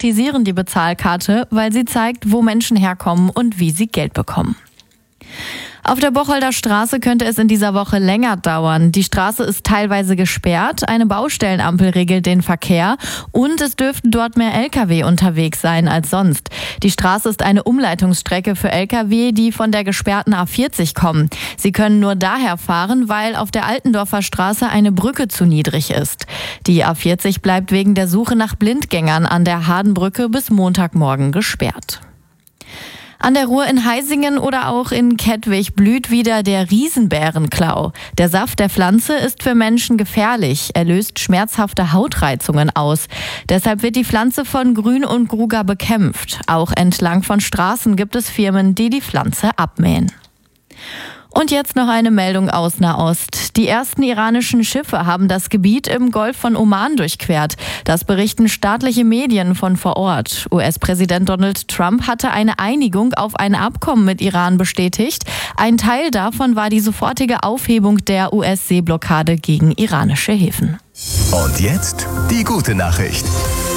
kritisieren die Bezahlkarte, weil sie zeigt, wo Menschen herkommen und wie sie Geld bekommen. Auf der Bocholder Straße könnte es in dieser Woche länger dauern. Die Straße ist teilweise gesperrt, eine Baustellenampel regelt den Verkehr und es dürften dort mehr Lkw unterwegs sein als sonst. Die Straße ist eine Umleitungsstrecke für Lkw, die von der gesperrten A40 kommen. Sie können nur daher fahren, weil auf der Altendorfer Straße eine Brücke zu niedrig ist. Die A40 bleibt wegen der Suche nach Blindgängern an der Hardenbrücke bis Montagmorgen gesperrt. An der Ruhr in Heisingen oder auch in Kettwig blüht wieder der Riesenbärenklau. Der Saft der Pflanze ist für Menschen gefährlich. Er löst schmerzhafte Hautreizungen aus. Deshalb wird die Pflanze von Grün und Gruger bekämpft. Auch entlang von Straßen gibt es Firmen, die die Pflanze abmähen. Und jetzt noch eine Meldung aus Nahost. Die ersten iranischen Schiffe haben das Gebiet im Golf von Oman durchquert. Das berichten staatliche Medien von vor Ort. US-Präsident Donald Trump hatte eine Einigung auf ein Abkommen mit Iran bestätigt. Ein Teil davon war die sofortige Aufhebung der US-Seeblockade gegen iranische Häfen. Und jetzt die gute Nachricht.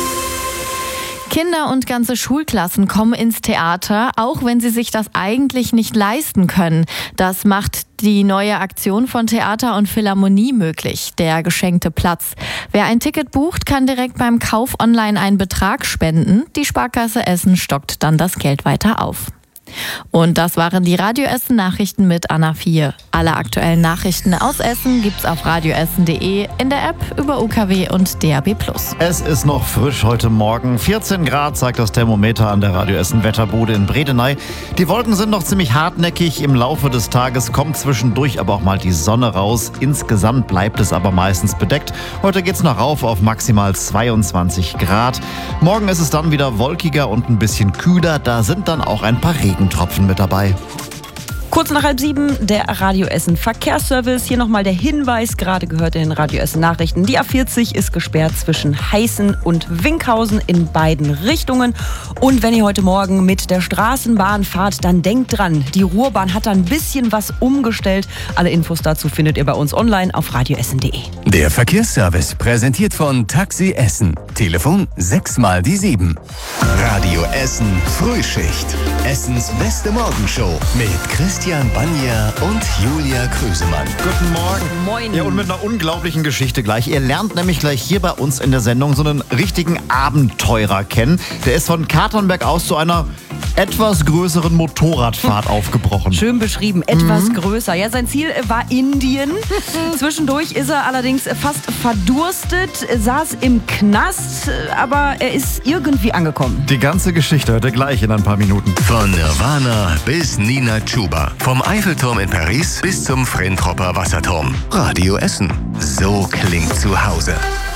Kinder und ganze Schulklassen kommen ins Theater, auch wenn sie sich das eigentlich nicht leisten können. Das macht die neue Aktion von Theater und Philharmonie möglich, der geschenkte Platz. Wer ein Ticket bucht, kann direkt beim Kauf online einen Betrag spenden. Die Sparkasse Essen stockt dann das Geld weiter auf. Und das waren die Radio Essen Nachrichten mit Anna 4. Alle aktuellen Nachrichten aus Essen gibt's auf radioessen.de, in der App, über UKW und DAB+. Es ist noch frisch heute Morgen. 14 Grad zeigt das Thermometer an der Radio Essen Wetterbude in Bredeney. Die Wolken sind noch ziemlich hartnäckig. Im Laufe des Tages kommt zwischendurch aber auch mal die Sonne raus. Insgesamt bleibt es aber meistens bedeckt. Heute geht's noch rauf auf maximal 22 Grad. Morgen ist es dann wieder wolkiger und ein bisschen kühler. Da sind dann auch ein paar Regentropfen mit dabei. Kurz nach 6:30 der Radio Essen Verkehrsservice. Hier nochmal der Hinweis, gerade gehört in den Radio Essen Nachrichten. Die A40 ist gesperrt zwischen Heißen und Winkhausen in beiden Richtungen. Und wenn ihr heute Morgen mit der Straßenbahn fahrt, dann denkt dran, die Ruhrbahn hat da ein bisschen was umgestellt. Alle Infos dazu findet ihr bei uns online auf radioessen.de. Der Verkehrsservice präsentiert von Taxi Essen. Telefon 6 mal die 7. Radio Essen Frühschicht. Essens beste Morgenshow mit Christian Banja und Julia Krüsemann. Guten Morgen. Moin. Ja, und mit einer unglaublichen Geschichte gleich. Ihr lernt nämlich gleich hier bei uns in der Sendung so einen richtigen Abenteurer kennen. Der ist von Katernberg aus zu einer etwas größeren Motorradfahrt aufgebrochen. Schön beschrieben, etwas größer. Ja, sein Ziel war Indien. Zwischendurch ist er allerdings fast verdurstet, saß im Knast, aber er ist irgendwie angekommen. Die ganze Geschichte hört ihr gleich in ein paar Minuten. Von Nirvana bis Nina Chuba. Vom Eiffelturm in Paris bis zum Frentropper Wasserturm. Radio Essen. So klingt zu Hause.